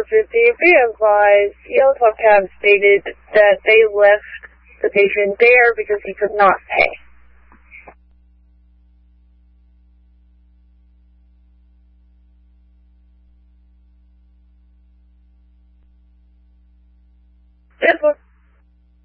450, be advised, Yellowtop Cab stated that they left the patient there because he could not pay. This was